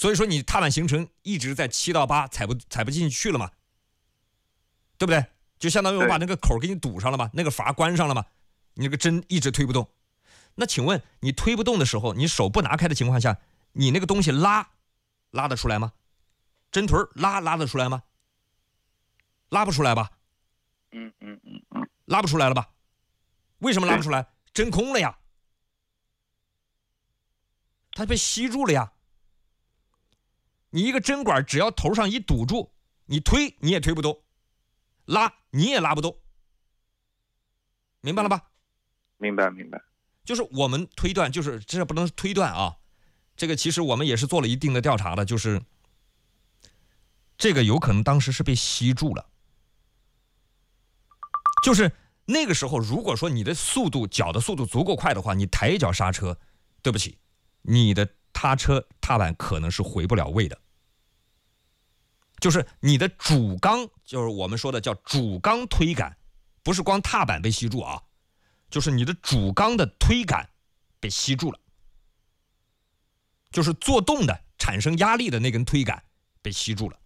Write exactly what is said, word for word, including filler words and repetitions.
所以说你踏板行程一直在七到八踩不踩不进去了嘛，对不对？就相当于我把那个口给你堵上了嘛，那个阀关上了嘛，你那个针一直推不动。那请问你推不动的时候，你手不拿开的情况下，你那个东西拉拉得出来吗？针腿拉拉得出来吗？拉不出来吧？ 嗯嗯嗯嗯， 拉不出来了吧？为什么拉不出来？真空了呀，它被吸住了呀。你一个针管只要头上一堵住，你推你也推不动，拉你也拉不动，明白了吧？ 明白明白。 就是我们推断，就是这不能推断啊，这个其实我们也是做了一定的调查的，就是这个有可能当时是被吸住了。就是那个时候，如果说你的速度脚的速度足够快的话，你抬一脚刹车，对不起，你的踏车踏板可能是回不了位的。就是你的主缸，就是我们说的叫主缸推杆，不是光踏板被吸住啊，就是你的主缸的推杆被吸住了，就是做动的产生压力的那根推杆被吸住了。